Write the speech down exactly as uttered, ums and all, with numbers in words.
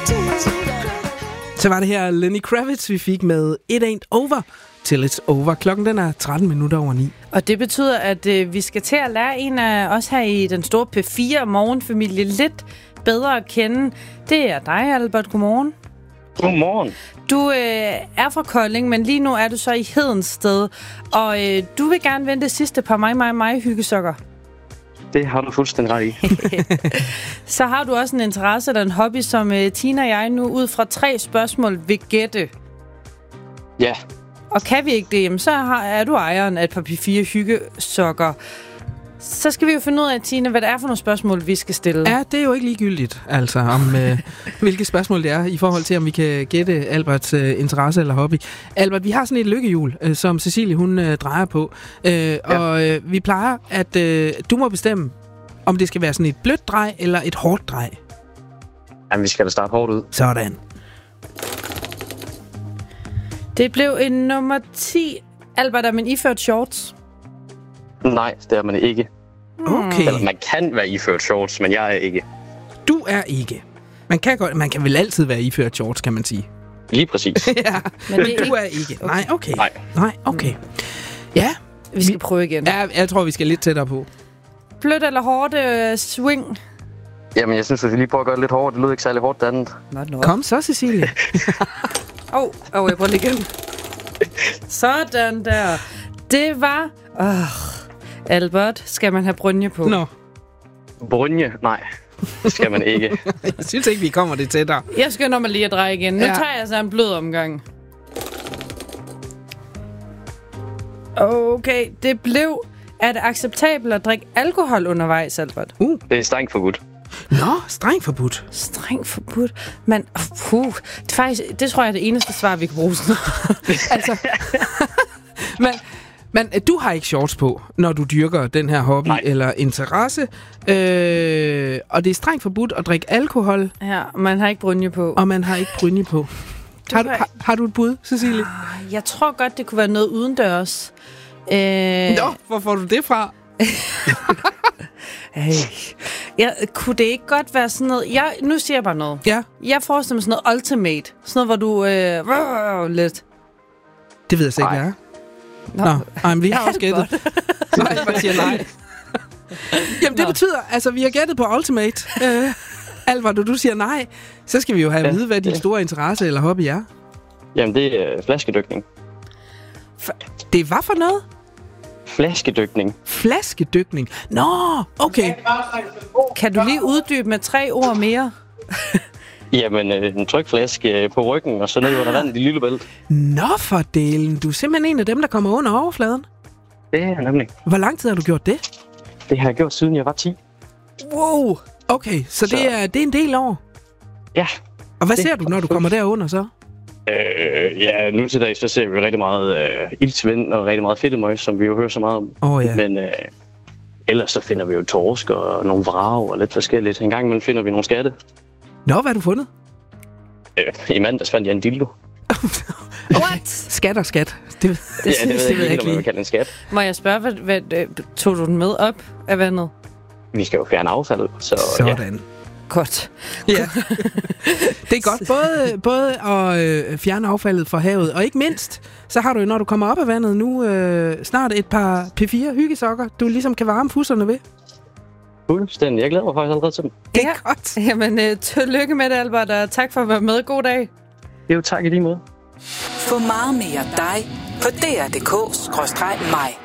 Så var det her Lenny Kravitz, vi fik med It Ain't Over Till It's Over. Klokken den er tretten minutter over ni. Og det betyder, at øh, vi skal til at lære en af os her i den store P fire morgenfamilie lidt bedre at kende. Det er dig, Albert. Godmorgen. Godmorgen. Du øh, er fra Kolding, men lige nu er du så i Hedensted. Og øh, du vil gerne vente det sidste par mig, mig, mig hyggesokker. Det har du fuldstændig ret i. Så har du også en interesse eller en hobby, som øh, Tina og jeg nu ud fra tre spørgsmål vil gætte. Ja. Og kan vi ikke det, jamen, så har, er du ejeren af et par P fire hyggesokker. Så skal vi jo finde ud af, Tina, hvad det er for nogle spørgsmål, vi skal stille. Ja, det er jo ikke ligegyldigt, altså, om øh, hvilke spørgsmål det er, i forhold til, om vi kan gætte Alberts øh, interesse eller hobby. Albert, vi har sådan et lykkehjul, øh, som Cecilie, hun øh, drejer på. Øh, ja. Og øh, vi plejer, at øh, du må bestemme, om det skal være sådan et blødt drej eller et hårdt drej. Jamen, vi skal da starte hårdt ud. Sådan. Det blev en nummer ti. Albert, er man iført shorts? Nej, det er man ikke. Okay. Eller man kan være iført shorts, men jeg er ikke. Du er ikke. Man kan, godt, man kan vel altid være iført shorts, kan man sige. Lige præcis. Ja, men, men du er ikke. Okay. Nej, okay. Nej. Nej, okay. Ja. Vi skal prøve igen. Ja, jeg tror, vi skal lidt tættere på. Blødt eller hårdt øh, swing? Jamen, jeg synes, at vi lige prøver at gøre det lidt hårdt. Det lyder ikke særlig hårdt, det andet. Kom så, Cecilie. Åh, oh, oh, jeg prøver lige igen. Sådan der. Det var... Oh. Albert, skal man have brynje på? Nå. Brynje? Nej, det skal man ikke. Jeg synes ikke, vi kommer det tættere. Jeg skynder mig lige at dreje igen. Nu ja. tager jeg så en blød omgang. Okay, det blev... Er det acceptabelt at drikke alkohol undervejs, Albert? Uh. Det er strengt forbudt. Nå, strengt forbudt. Strengt forbudt. Men, uh, det, er faktisk, det tror jeg er det eneste svar, vi kan bruge sådan. Altså... men, men du har ikke shorts på, når du dyrker den her hobby Nej. eller interesse. Øh, og det er strengt forbudt at drikke alkohol. Ja, og man har ikke brynje på. Og man har ikke brynje på. Har du, har, har du et bud, Cecilie? Jeg tror godt, det kunne være noget udendørs. Øh... Nå, hvor får du det fra? Hey. Ja, kunne det ikke godt være sådan noget... Jeg, nu siger jeg bare noget. Ja. Jeg forestiller mig sådan noget ultimate. Sådan noget, hvor du... Øh, rrr, lidt. Det ved jeg ikke, hvad er. Nå, Nå. Ej, men vi har også gættet. Nej, jeg siger nej. Jamen, det Nå. betyder... Altså, vi har gættet på ultimate. Øh, Albert, du siger nej. Så skal vi jo have at ja, vide, hvad din store interesse eller hobby er. Jamen, det er flaskedykning. F- det var for noget? Flaskedykning. Flaskedykning? Nå, okay. Kan du lige uddybe med tre ord mere? Jamen, en trykflaske på ryggen, og så ned under vandet i Lillebælt. Nå for delen. Du er simpelthen en af dem, der kommer under overfladen. Det er nemlig. Hvor lang tid har du gjort det? Det har jeg gjort, siden jeg var ti. Wow, okay. Så, så. Det, er, det er en del år? Ja. Og hvad ser du, når du kommer derunder så? Øh, ja, nu til dag, så ser vi rigtig meget øh, iltsvind og rigtig meget fedtemøg, som vi jo hører så meget om. Oh, ja. Men øh, ellers så finder vi jo torsk og nogle vrag og lidt forskelligt. En gang imellem finder vi nogle skatte. Nå, hvad har du fundet? Øh, I mandags fandt jeg en dildo. What? Skat og skat. Det, det, ja, det, det ved jeg ikke, om man vil kalde en skat. Må jeg spørge, hvad, hvad, tog du den med op af vandet? Vi skal jo fjerne affaldet, så sådan. Ja. Godt. Ja. Det er godt både, både at øh, fjerne affaldet fra havet, og ikke mindst, så har du jo, når du kommer op af vandet nu, øh, snart et par P fire hyggesokker, du ligesom kan varme fusserne ved. Fuldstændig. Jeg glæder mig faktisk allerede til dem. Det er ja. godt. Jamen, øh, tillykke med det, Albert, og tak for at være med. God dag. Jo, tak i lige måde. Få meget mere dig på d r punktum d k skråstreg mig.